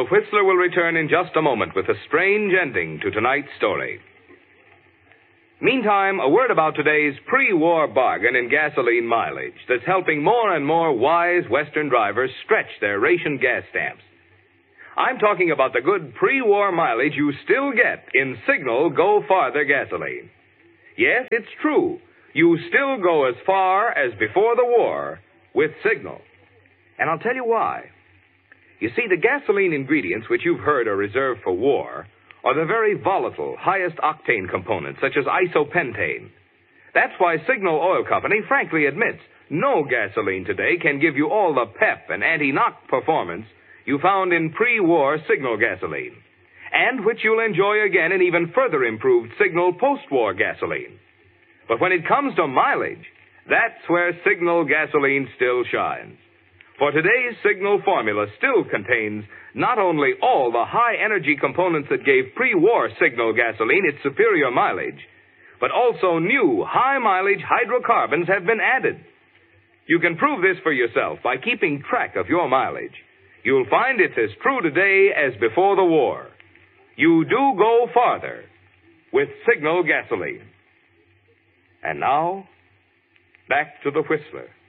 The Whistler will return in just a moment with a strange ending to tonight's story. Meantime, a word about today's pre-war bargain in gasoline mileage that's helping more and more wise Western drivers stretch their ration gas stamps. I'm talking about the good pre-war mileage you still get in Signal Go Farther gasoline. Yes, it's true. You still go as far as before the war with Signal. And I'll tell you why. You see, the gasoline ingredients which you've heard are reserved for war are the very volatile, highest octane components, such as isopentane. That's why Signal Oil Company frankly admits no gasoline today can give you all the pep and anti-knock performance you found in pre-war Signal gasoline, and which you'll enjoy again in even further improved Signal post-war gasoline. But when it comes to mileage, that's where Signal gasoline still shines. For today's Signal formula still contains not only all the high-energy components that gave pre-war Signal gasoline its superior mileage, but also new high-mileage hydrocarbons have been added. You can prove this for yourself by keeping track of your mileage. You'll find it's as true today as before the war. You do go farther with Signal gasoline. And now, back to the Whistler.